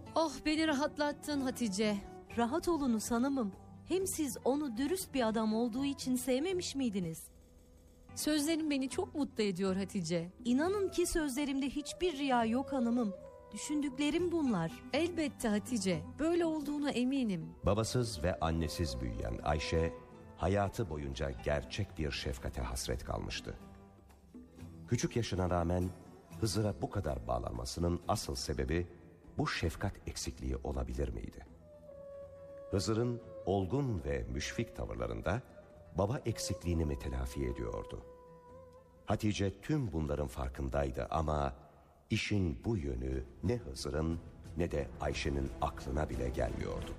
Oh, beni rahatlattın Hatice. Rahat olunuz hanımım. Hem siz onu dürüst bir adam olduğu için sevmemiş miydiniz? Sözlerin beni çok mutlu ediyor Hatice. İnanın ki sözlerimde hiçbir riya yok hanımım. Düşündüklerim bunlar. Elbette Hatice, böyle olduğuna eminim. Babasız ve annesiz büyüyen Ayşe, hayatı boyunca gerçek bir şefkate hasret kalmıştı. Küçük yaşına rağmen Hızır'a bu kadar bağlanmasının asıl sebebi bu şefkat eksikliği olabilir miydi? Hızır'ın olgun ve müşfik tavırlarında baba eksikliğini mi telafi ediyordu? Hatice tüm bunların farkındaydı ama işin bu yönü ne Hızır'ın ne de Ayşe'nin aklına bile gelmiyordu.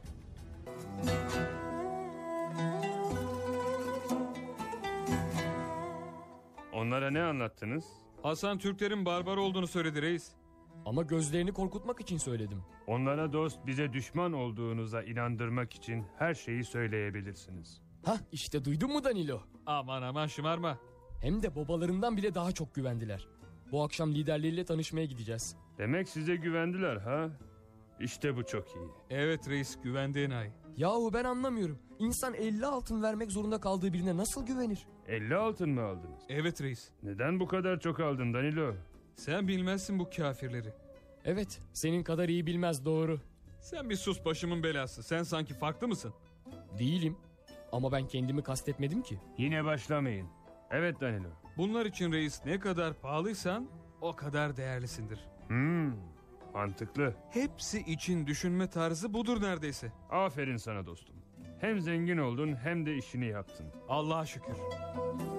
Onlara ne anlattınız? Hasan Türklerin barbar olduğunu söyledi reis. Ama gözlerini korkutmak için söyledim. Onlara dost, bize düşman olduğunuza inandırmak için her şeyi söyleyebilirsiniz. Hah, işte duydun mu Danilo? Aman aman şımarma. Hem de babalarından bile daha çok güvendiler. Bu akşam liderleriyle tanışmaya gideceğiz. Demek size güvendiler ha? İşte bu çok iyi. Evet reis, güvendiğin ay. Yahu ben anlamıyorum. İnsan 50 altın vermek zorunda kaldığı birine nasıl güvenir? 50 altın mı aldınız? Evet reis. Neden bu kadar çok aldın Danilo? Sen bilmezsin bu kafirleri. Evet, senin kadar iyi bilmez, doğru. Sen bir sus, başımın belası. Sen sanki farklı mısın? Değilim. Ama ben kendimi kastetmedim ki. Yine başlamayın. Evet Danilo. Bunlar için reis, ne kadar pahalıysan o kadar değerlisindir. Mantıklı. Hepsi için düşünme tarzı budur neredeyse. Aferin sana dostum. Hem zengin oldun hem de işini yaptın. Allah'a şükür.